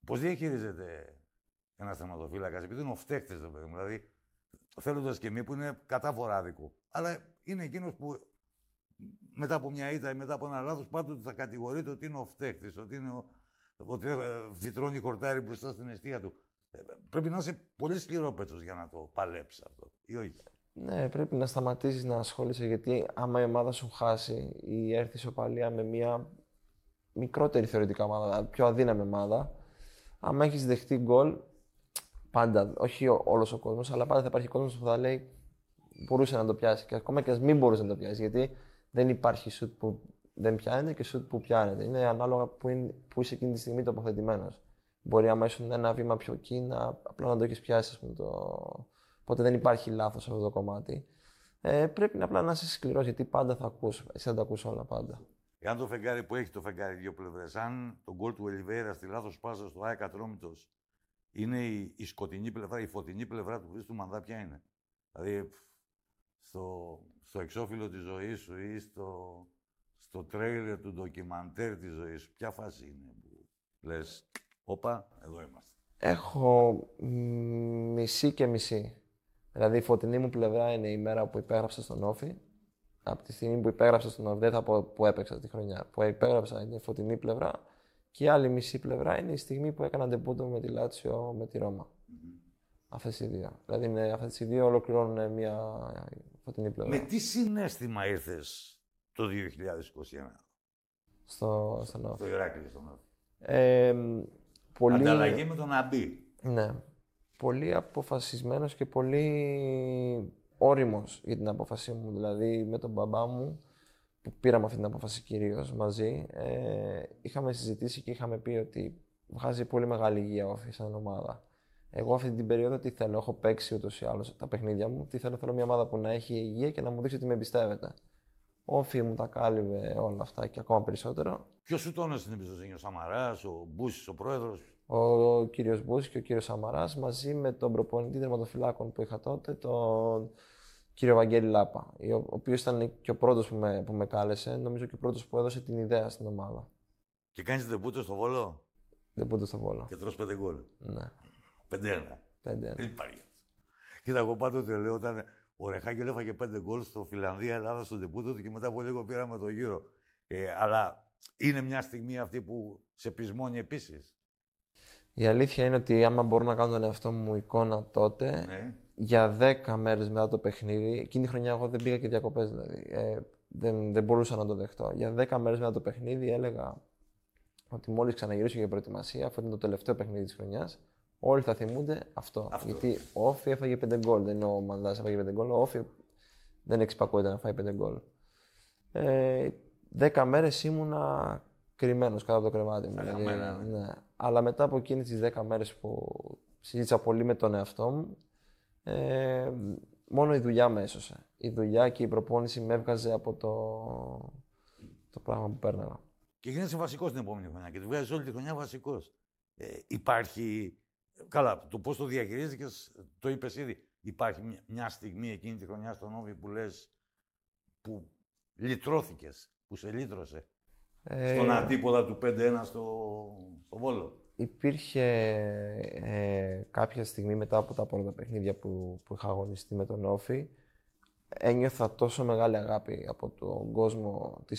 Πώς διαχειρίζεται ένας τερματοφύλακας, επειδή είναι ο φταίχτης, δηλαδή θέλοντας και μη που είναι κατάφορα άδικο. Αλλά είναι εκείνος που μετά από μια ήττα ή μετά από ένα λάθος πάντοτε θα κατηγορείται ότι είναι ο φταίχτης, ότι φυτρώνει χορτάρι μπροστά στην αιστεία του. Πρέπει να είσαι πολύ σκληρόπαιτος για να το παλέψεις αυτό, ή όχι? Ναι, πρέπει να σταματήσεις να ασχολείσαι, γιατί άμα η ομάδα σου χάσει ή έρθει ισοπαλία με μια μικρότερη θεωρητικά ομάδα, πιο αδύναμη ομάδα, άμα έχεις δεχτεί γκολ, πάντα, όχι όλος ο κόσμος, αλλά πάντα θα υπάρχει κόσμος που θα λέει μπορούσε να το πιάσει. Και ακόμα και ας μην μπορούσε να το πιάσει, γιατί δεν υπάρχει σουτ που δεν πιάνεται και σουτ που πιάνεται. Είναι ανάλογα που είσαι εκείνη τη στιγμή τοποθετημένος. Μπορεί άμα ήσουν ένα βήμα πιο εκεί, απλά να το έχεις πιάσει, ας πούμε, Οπότε δεν υπάρχει λάθος σε αυτό το κομμάτι. Πρέπει απλά να είσαι σκληρός, γιατί πάντα θα ακούς. Εσύ θα τα ακούς όλα πάντα. Εάν το φεγγάρι που έχει το φεγγάρι δύο πλευρές, αν το γκολ του Ολιβέηρα στη λάθος πάσα στο ΑΕΚ Ατρόμητος είναι η σκοτεινή πλευρά, η φωτεινή πλευρά του Χρήστου Μανδά, ποια είναι? Δηλαδή, στο εξώφυλλο της ζωής σου ή στο τρέιλερ του ντοκιμαντέρ της ζωής σου, ποια φάση είναι που λες, όπα, εδώ είμαστε? Έχω μισή και μισή. Δηλαδή, η φωτεινή μου πλευρά είναι η μέρα που υπέγραψα στον Όφη. Από τη στιγμή που υπέγραψα στον Όφη, δεν θα πω που έπαιξα τη χρονιά. Που υπέγραψα είναι η φωτεινή πλευρά. Και η άλλη μισή πλευρά είναι η στιγμή που έκανα ντεμπούτο με τη Λάτσιο, με τη Ρώμα. Αυτές οι δύο. Δηλαδή, αυτές οι δύο ολοκληρώνουν μια φωτεινή πλευρά. Με τι συναίσθημα ήρθες το 2021 στον Όφη? Στο Ηράκλειο, στον Όφη. Ανταλλαγή με τον Αμπή. Ναι. Πολύ αποφασισμένος και πολύ όριμος για την απόφασή μου. Δηλαδή, με τον μπαμπά μου, που πήραμε αυτή την απόφαση κυρίως μαζί, είχαμε συζητήσει και είχαμε πει ότι βγάζει πολύ μεγάλη υγεία ο Όφη σαν ομάδα. Εγώ αυτή την περίοδο τι θέλω? Έχω παίξει ούτως ή άλλως τα παιχνίδια μου. Τι θέλω? Θέλω μια ομάδα που να έχει υγεία και να μου δείξει ότι με εμπιστεύεται. Ο Όφη μου τα κάλυβε όλα αυτά και ακόμα περισσότερο. Ποιος σου τόνωσε την εμπιστοσύνη? Ο Σαμαράς, ο Μπούσης, ο πρόεδρος? Ο κύριος Μπούσης και ο κύριος Σαμαράς, μαζί με τον προπονητή τερματοφυλάκων που είχα τότε, τον κύριο Βαγγέλη Λάπα, ο οποίος ήταν και ο πρώτος που με κάλεσε, νομίζω και ο πρώτος που έδωσε την ιδέα στην ομάδα. Και κάνεις ντεμπούτο στο Βόλο? Ντεμπούτο στο Βόλο. Και τρως 5 γκολ. Ναι. 5-1. 5-1. Δεν υπάρχει. Κοίτα, εγώ πάντοτε λέω, όταν ο Ρεχάκελ έφαγε 5 γκολ στο Φιλανδία-Ελλάδα στο ντεμπούτο του και μετά από λίγο πήραμε το γύρο. Αλλά είναι μια στιγμή αυτή που σε πεισμώνει επίσης. Η αλήθεια είναι ότι άμα μπορώ να κάνω τον εαυτό μου εικόνα τότε, ναι, για 10 μέρες μετά το παιχνίδι, εκείνη τη χρονιά εγώ δεν πήγα και διακοπές δηλαδή. Δεν μπορούσα να το δεχτώ. Για 10 μέρες μετά το παιχνίδι έλεγα ότι μόλις ξαναγυρίσω για προετοιμασία, αυτό ήταν το τελευταίο παιχνίδι της χρονιάς, όλοι θα θυμούνται αυτό. Γιατί ο Όφη έφαγε 5 γκολ. Δεν είναι ο Μανδάς έφαγε 5 γκολ. Ο Όφη δεν εξυπακούεται να φάει 5 γκολ. 10 μέρες ήμουνα κρυμμένος κάτω από το κρεβάτι μου. Δηλαδή, ναι. Αλλά μετά από εκείνες τις 10 μέρες που συζήτησα πολύ με τον εαυτό μου, μόνο η δουλειά με έσωσε. Η δουλειά και η προπόνηση με έβγαζε από το πράγμα που πέρναγα. Και γίνεσαι βασικός την επόμενη χρονιά και τη βγάζεις όλη τη χρονιά βασικός. Υπάρχει. Καλά, το πώς το διαχειρίζεσαι, το είπες ήδη. Υπάρχει μια στιγμή εκείνη τη χρονιά στον Όφη που λες, που λυτρώθηκες, που σε λύτρωσε. Στον αντίποδα του 5-1 στο Βόλο. Υπήρχε κάποια στιγμή μετά από τα πρώτα παιχνίδια που είχα αγωνιστεί με τον Όφη, ένιωθα τόσο μεγάλη αγάπη από τον κόσμο της